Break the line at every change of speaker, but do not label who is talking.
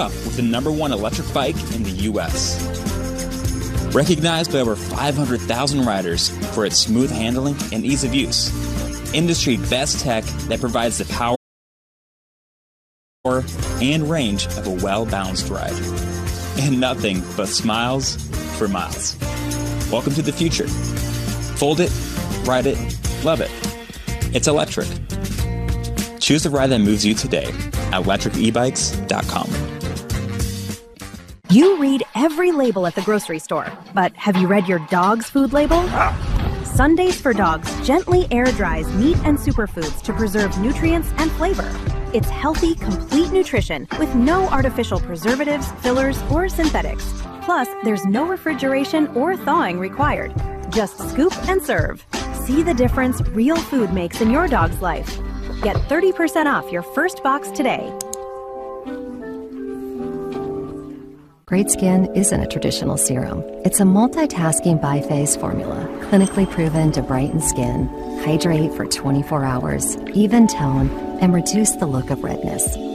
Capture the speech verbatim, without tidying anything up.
up with the number one electric bike in the U S Recognized by over five hundred thousand riders for its smooth handling and ease of use. Industry best tech that provides the power and range of a well-balanced ride. And nothing but smiles for miles. Welcome to the future. Fold it, ride it, love it. It's electric. Choose the ride that moves you today at electric e bikes dot com.
You read every label at the grocery store, but have you read your dog's food label? Sundays for Dogs gently air dries meat and superfoods to preserve nutrients and flavor. It's healthy, complete nutrition with no artificial preservatives, fillers, or synthetics. Plus, there's no refrigeration or thawing required. Just scoop and serve. See the difference real food makes in your dog's life. Get thirty percent off your first box today.
Great Skin isn't a traditional serum. It's a multitasking biphase formula, clinically proven to brighten skin, hydrate for twenty-four hours, even tone, and reduce the look of redness.